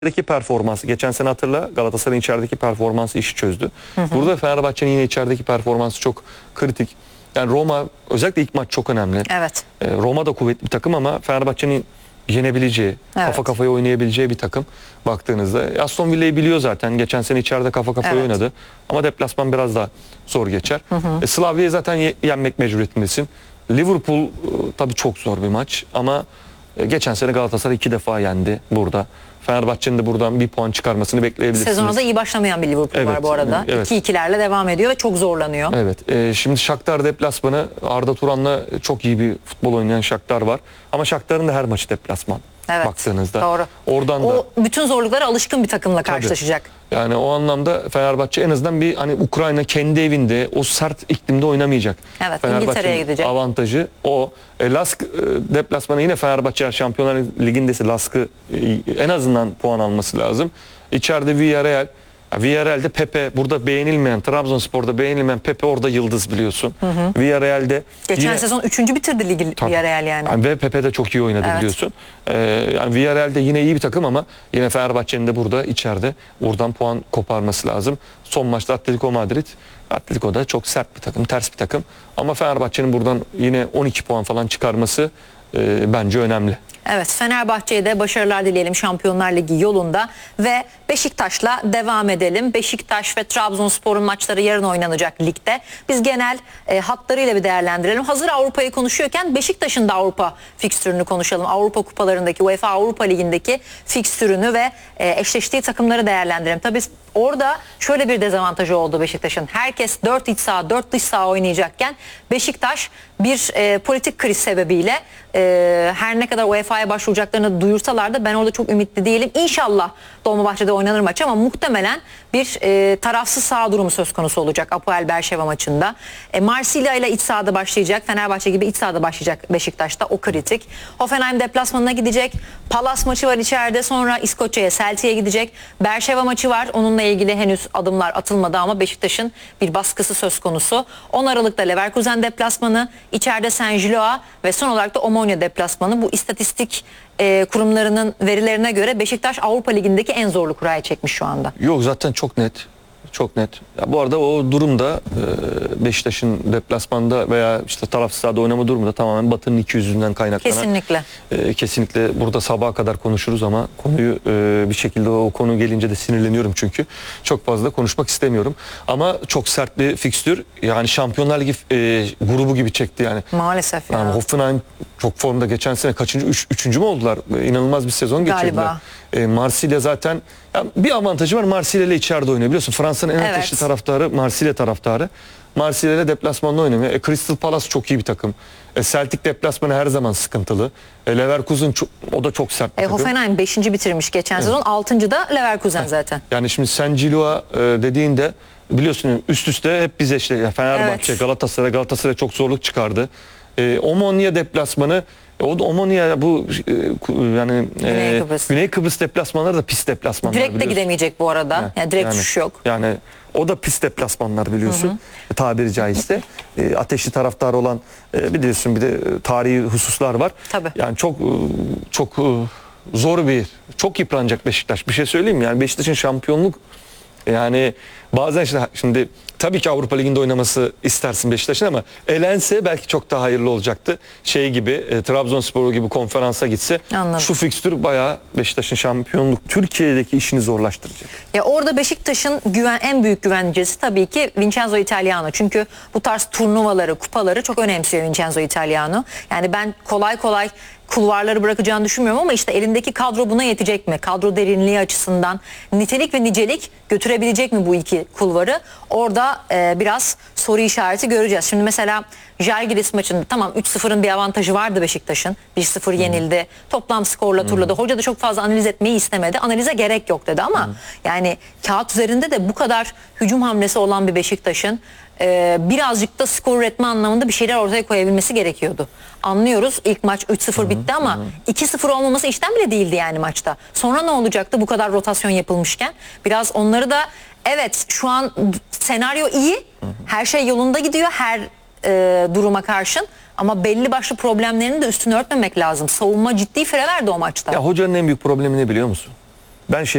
İçerideki performansı, geçen sene hatırla, Galatasaray'ın içerideki performansı işi çözdü. Burada Fenerbahçe'nin yine içerideki performansı çok kritik. Yani Roma, özellikle ilk maç çok önemli. Evet. Roma da kuvvetli bir takım ama Fenerbahçe'nin yenebileceği, kafa kafaya oynayabileceği bir takım baktığınızda. Aston Villa'yı biliyor zaten. Geçen sene içeride kafa kafaya oynadı. Ama deplasman biraz daha zor geçer. Slavya'yı zaten yenmek mecburiyetindesin. Liverpool tabii çok zor bir maç ama geçen sene Galatasaray 2 defa yendi burada. Fenerbahçe'nin de buradan bir puan çıkarmasını bekleyebilirsiniz. Sezona da iyi başlamayan bir Liverpool var bu arada. Evet. 2-2'lerle devam ediyor ve çok zorlanıyor. Evet. Şimdi Shakhtar deplasmanı, Arda Turan'la çok iyi bir futbol oynayan Shakhtar var. Ama Shakhtar'ın da her maçı deplasman. Evet. Baktığınızda. Doğru. Oradan o da bütün zorluklara alışkın bir takımla karşılaşacak. Yani o anlamda Fenerbahçe en azından bir hani Ukrayna kendi evinde o sert iklimde oynamayacak. Evet, İngiltere'ye gidecek. Avantajı o. Lask deplasmanı yine Fenerbahçe Şampiyonlar Ligi'ndesi Lask'ı en azından puan alması lazım. İçeride Villarreal. Villarreal'de Pepe, burada beğenilmeyen, Trabzonspor'da beğenilmeyen Pepe orada yıldız biliyorsun. Villarreal'de geçen sezon 3. bitirdi ligi Villarreal yani. Ve Pepe de çok iyi oynadı biliyorsun. Yani Villarreal'de yine iyi bir takım ama yine Fenerbahçe'nin de burada içeride buradan puan koparması lazım. Son maçta Atletico Madrid. Atletico da çok sert bir takım, ters bir takım. Ama Fenerbahçe'nin buradan yine 12 puan falan çıkarması bence önemli. Evet, Fenerbahçe'ye de başarılar dileyelim Şampiyonlar Ligi yolunda ve Beşiktaş'la devam edelim. Beşiktaş ve Trabzonspor'un maçları yarın oynanacak ligde. Biz genel hatlarıyla bir değerlendirelim. Hazır Avrupa'yı konuşuyorken Beşiktaş'ın da Avrupa fikstürünü konuşalım. Avrupa kupalarındaki, UEFA Avrupa Ligi'ndeki fikstürünü ve eşleştiği takımları değerlendirelim. Tabii orada şöyle bir dezavantajı oldu Beşiktaş'ın. Herkes 4 iç saha, 4 dış saha oynayacakken Beşiktaş bir politik kriz sebebiyle her ne kadar UEFA'ya başvuracaklarını duyursalar da ben orada çok ümitli değilim. İnşallah Dolmabahçe'de oynanır maç ama muhtemelen bir tarafsız saha durumu söz konusu olacak Apoel Berşeva maçında. Marsilya ile iç sahada başlayacak. Fenerbahçe gibi iç sahada başlayacak Beşiktaş'ta. O kritik. Hoffenheim deplasmanına gidecek. Palace maçı var içeride. Sonra İskoçya'ya, Celtic'e gidecek. Berşeva maçı var. Onunla ilgili henüz adımlar atılmadı ama Beşiktaş'ın bir baskısı söz konusu. 10 Aralık'ta Leverkusen deplasmanı, içeride Saint-Gilloise ve son olarak da Omonia deplasmanı. Bu istatistik kurumlarının verilerine göre Beşiktaş Avrupa Ligi'ndeki en zorlu kurayı çekmiş şu anda. Yok zaten çok net. Çok net. Ya bu arada o durumda Beşiktaş'ın deplasmanda veya işte tarafsız sahada oynama durumu da tamamen Batı'nın ikiyüzlülüğünden kaynaklanan. Kesinlikle. Kesinlikle burada sabaha kadar konuşuruz ama konuyu bir şekilde o konu gelince de sinirleniyorum çünkü. Çok fazla konuşmak istemiyorum. Ama çok sert bir fikstür. Yani Şampiyonlar Ligi grubu gibi çekti yani. Maalesef ya. Yani Hoffenheim çok formda, geçen sene kaçıncı? Üçüncü mü oldular? İnanılmaz bir sezon geçirdiler. Marsilya zaten bir avantajı var. Marsilya ile içeride oynuyor. Biliyorsun Fransa'nın en ateşli taraftarı Marsilya taraftarı. Marsilya ile deplasmanda oynamıyor. Crystal Palace çok iyi bir takım. Celtic deplasmanı her zaman sıkıntılı. Leverkusen o da çok sert bir takım. Hoffenheim 5. bitirmiş geçen sezon. 6. da Leverkusen zaten. Yani şimdi Saint-Gilloise dediğinde biliyorsun üst üste hep bize işte Fenerbahçe, Galatasaray çok zorluk çıkardı. Omonia deplasmanı, o da Omonia bu yani Güney Kıbrıs deplasmanları da pis deplasmanlar. Direkt de gidemeyecek bu arada. Yani direkt uçuş yok. Yani o da pis deplasmanlar biliyorsun. Tabiri caizse. Ateşli taraftar olan biliyorsun bir de tarihi hususlar var. Tabii. Yani çok zor çok yıpranacak Beşiktaş. Bir şey söyleyeyim mi? Yani Beşiktaş'ın şampiyonluk yani bazen şimdi tabii ki Avrupa Ligi'nde oynaması istersin Beşiktaş'ın ama elense belki çok daha hayırlı olacaktı. Şey gibi Trabzonspor gibi konferansa gitse. Anladım. Şu fikstür bayağı Beşiktaş'ın şampiyonluk Türkiye'deki işini zorlaştıracak. Ya orada Beşiktaş'ın en büyük güvencesi tabii ki Vincenzo Italiano. Çünkü bu tarz turnuvaları, kupaları çok önemsiyor Vincenzo Italiano. Yani ben kolay kolay kulvarları bırakacağını düşünmüyorum ama işte elindeki kadro buna yetecek mi? Kadro derinliği açısından nitelik ve nicelik götürebilecek mi bu iki kulvarı? Orada biraz soru işareti göreceğiz. Şimdi mesela Žalgiris maçında tamam 3-0'ın bir avantajı vardı Beşiktaş'ın. 1-0 yenildi. Toplam skorla turladı. Hoca da çok fazla analiz etmeyi istemedi. Analize gerek yok dedi ama yani kağıt üzerinde de bu kadar hücum hamlesi olan bir Beşiktaş'ın birazcık da skor üretme anlamında bir şeyler ortaya koyabilmesi gerekiyordu. Anlıyoruz ilk maç 3-0 bitti ama 2-0 olmaması işten bile değildi yani maçta. Sonra ne olacaktı bu kadar rotasyon yapılmışken? Biraz onları da evet şu an senaryo iyi. Her şey yolunda gidiyor her duruma karşın. Ama belli başlı problemlerini de üstünü örtmemek lazım. Savunma ciddi fire verdi o maçta. Ya hocanın en büyük problemi ne biliyor musun? Ben